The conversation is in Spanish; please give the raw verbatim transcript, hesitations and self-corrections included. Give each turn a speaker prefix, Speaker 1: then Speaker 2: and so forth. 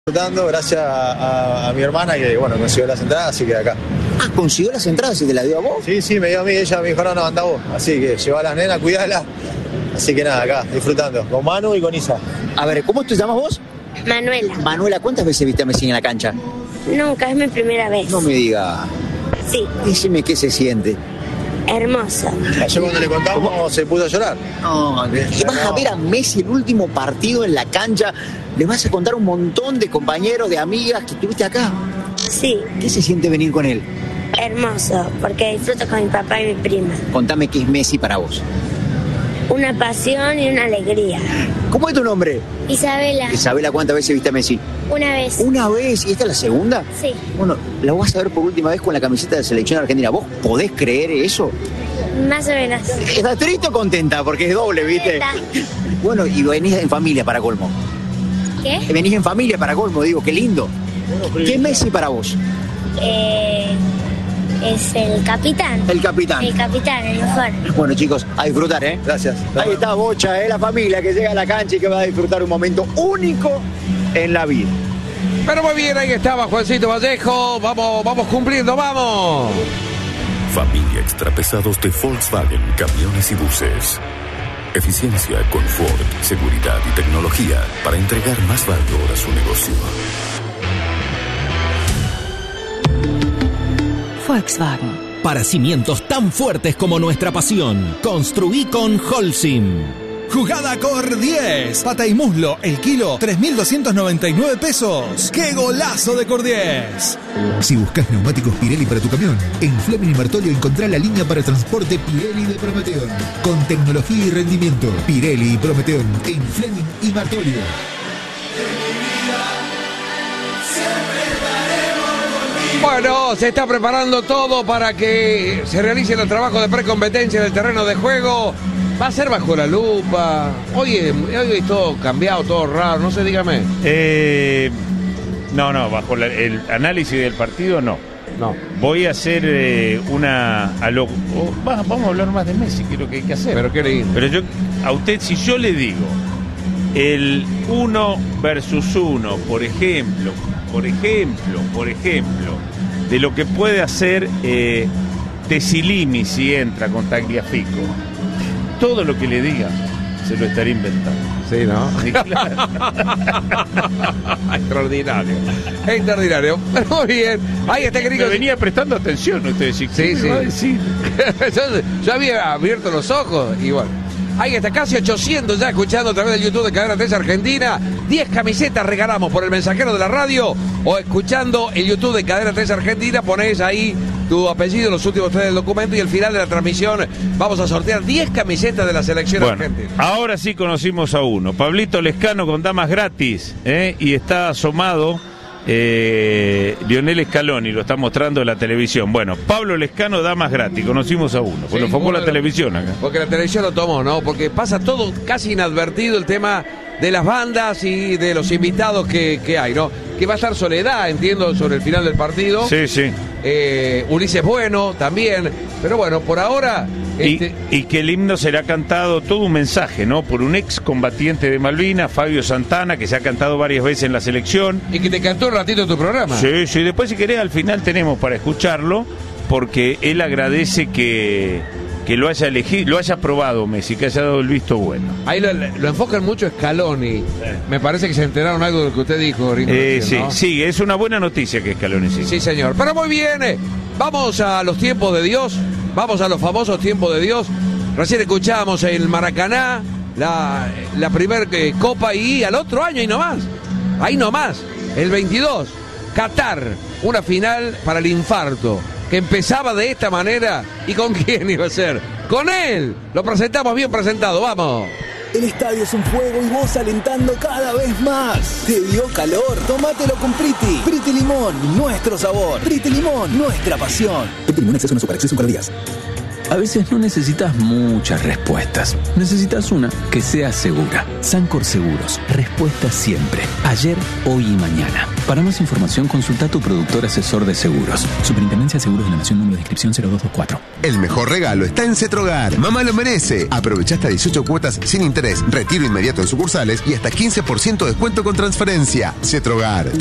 Speaker 1: Disfrutando gracias a, a, a mi hermana que bueno consiguió las entradas, así que acá.
Speaker 2: Ah, ¿consiguió las entradas y te las dio a vos?
Speaker 1: Sí, sí, me dio a mí, ella me dijo no, no, anda vos, así que llevá a las nenas, cuidala. Así que nada, acá, disfrutando, con Manu y con Isa.
Speaker 2: A ver, ¿cómo te llamas vos?
Speaker 3: Manuela.
Speaker 2: Manuela, ¿cuántas veces viste a Messi en la cancha?
Speaker 3: Nunca, es mi primera vez.
Speaker 2: No me diga.
Speaker 3: Sí.
Speaker 2: Decime qué se siente.
Speaker 3: Hermoso.
Speaker 1: Ayer cuando le contamos ¿Cómo? Se puso a llorar.
Speaker 2: No, y vas a ver a Messi el último partido en la cancha. Le vas a contar un montón de compañeros, de amigas que tuviste acá.
Speaker 3: Sí.
Speaker 2: ¿Qué se siente venir con él?
Speaker 3: Hermoso, porque disfruto con mi papá y mi prima.
Speaker 2: Contame qué es Messi para vos.
Speaker 3: Una pasión y una alegría.
Speaker 2: ¿Cómo es tu nombre?
Speaker 3: Isabela.
Speaker 2: Isabela, ¿cuántas veces viste a Messi?
Speaker 3: Una vez.
Speaker 2: ¿Una vez? ¿Y esta es la segunda?
Speaker 3: Sí.
Speaker 2: Bueno, la vas a ver por última vez con la camiseta de selección argentina. ¿Vos podés creer eso?
Speaker 3: Más o menos.
Speaker 2: ¿Estás triste o contenta? Porque es doble, ¿viste?
Speaker 3: Está.
Speaker 2: Bueno, y venís en familia para colmo.
Speaker 3: ¿Qué?
Speaker 2: Venís en familia para colmo, digo, qué lindo. ¿Qué es Messi para vos?
Speaker 3: Eh, es el capitán.
Speaker 2: El capitán.
Speaker 3: El capitán, el mejor.
Speaker 2: Bueno, chicos, a disfrutar, ¿eh?
Speaker 1: Gracias.
Speaker 2: Ahí está Bocha, ¿eh? La familia que llega a la cancha y que va a disfrutar un momento único en la vida.
Speaker 4: Pero muy bien, ahí estaba Juancito Vallejo. Vamos, vamos cumpliendo, vamos.
Speaker 5: Familia Extrapesados de Volkswagen, camiones y buses. Eficiencia, confort, seguridad y tecnología para entregar más valor a su negocio.
Speaker 6: Volkswagen. Para cimientos tan fuertes como nuestra pasión, construí con Holcim.
Speaker 7: Jugada Cor diez. Pata y muslo, el kilo, tres mil doscientos noventa y nueve pesos. ¡Qué golazo de Cor diez!
Speaker 8: Si buscas neumáticos Pirelli para tu camión, en Fleming y Martolio encontrá la línea para transporte Pirelli de Prometeon. Con tecnología y rendimiento. Pirelli y Prometeon en Fleming y Martolio.
Speaker 4: Bueno, se está preparando todo para que se realicen los trabajos de precompetencia en el terreno de juego. Va a ser bajo la lupa. Hoy es, hoy es todo cambiado, todo raro. No sé, dígame.
Speaker 9: Eh, no, no, bajo la, el análisis del partido no.
Speaker 4: No.
Speaker 9: Voy a hacer eh, una... A lo, oh, va, vamos a hablar más de Messi, que es lo que hay que hacer.
Speaker 4: Pero qué lindo.
Speaker 9: Pero yo, a usted, si yo le digo el uno versus uno, por ejemplo, por ejemplo, por ejemplo, de lo que puede hacer eh, Tesilimi si entra con Tagliafico, todo lo que le diga se lo estaría inventando.
Speaker 4: Sí, ¿no?
Speaker 9: Sí, claro.
Speaker 4: Extraordinario. Extraordinario. Pero muy bien. Ahí está, querido.
Speaker 9: Me venía prestando atención usted. Sí,
Speaker 4: sí. sí.
Speaker 9: sí.
Speaker 4: yo, yo había abierto los ojos y bueno. Ahí está, casi ochocientos ya escuchando a través del YouTube de Cadena tres Argentina. diez camisetas regalamos por el mensajero de la radio o escuchando el YouTube de Cadena tres Argentina. Ponés ahí tu apellido, los últimos tres del documento y al final de la transmisión vamos a sortear diez camisetas de la selección
Speaker 9: bueno,
Speaker 4: argentina.
Speaker 9: Ahora sí conocimos a uno. Pablito Lescano con damas gratis, ¿eh? Y está asomado eh, Lionel Scaloni, lo está mostrando en la televisión. Bueno, Pablo Lescano, damas gratis, conocimos a uno. Pues sí, lo enfocó la televisión acá.
Speaker 4: Porque la televisión lo tomó, ¿no? Porque pasa todo casi inadvertido el tema de las bandas y de los invitados que, que hay, ¿no? Que va a estar Soledad, entiendo, sobre el final del partido.
Speaker 9: Sí, sí.
Speaker 4: Eh, Ulises Bueno también. Pero bueno, por ahora... Este...
Speaker 9: Y, y que el himno será cantado, todo un mensaje, ¿no? Por un ex combatiente de Malvinas, Fabio Santana, que se ha cantado varias veces en la selección.
Speaker 4: Y que te cantó un ratito en tu programa.
Speaker 9: Sí, sí. Después, si querés, al final tenemos para escucharlo, porque él agradece que... que lo haya elegido, lo haya probado Messi, que haya dado el visto bueno.
Speaker 4: Ahí lo, lo enfocan mucho Scaloni. Sí. Me parece que se enteraron algo de lo que usted dijo, Ringo.
Speaker 9: Eh,
Speaker 4: recién,
Speaker 9: sí,
Speaker 4: ¿no?
Speaker 9: sí, es una buena noticia que Scaloni sí.
Speaker 4: Sí, señor. Pero muy bien, eh. Vamos a los tiempos de Dios, vamos a los famosos tiempos de Dios. Recién escuchábamos el Maracaná, la, la primera eh, copa y al otro año, ahí nomás. Ahí nomás, el veintidós, Qatar, una final para el infarto. Que empezaba de esta manera. ¿Y con quién iba a ser? ¡Con él! Lo presentamos bien presentado, vamos.
Speaker 10: El estadio es un fuego y vos alentando cada vez más. ¿Te dio calor? Tómatelo con Priti. Priti Limón, nuestro sabor. Priti Limón, nuestra pasión.
Speaker 8: Priti Limón, exceso en azúcar, exceso en calorías.
Speaker 11: A veces no necesitas muchas respuestas. Necesitas una que sea segura. Sancor Seguros. Respuesta siempre. Ayer, hoy y mañana. Para más información, consulta a tu productor asesor de seguros. Superintendencia de Seguros de la Nación, número de inscripción cero dos dos cuatro.
Speaker 12: El mejor regalo está en Cetrogar. Mamá lo merece. Aprovecha hasta dieciocho cuotas sin interés, retiro inmediato en sucursales y hasta quince por ciento de descuento con transferencia. Cetrogar.